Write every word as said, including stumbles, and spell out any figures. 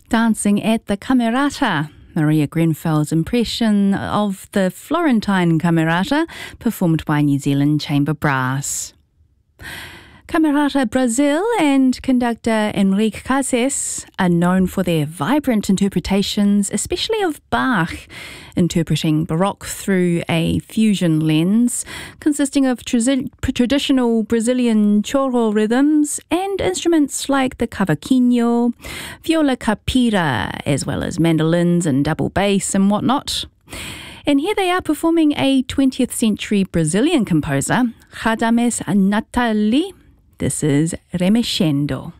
Dancing at the Camerata. Maria Grenfell's impression of the Florentine Camerata, performed by New Zealand Chamber Brass. Camerata Brazil and conductor Enrique Cases are known for their vibrant interpretations, especially of Bach, interpreting Baroque through a fusion lens, consisting of tra- traditional Brazilian choro rhythms and instruments like the cavaquinho, viola caipira, as well as mandolins and double bass and whatnot. And here they are performing a twentieth century Brazilian composer, Radamés Natali. This is Remexendo.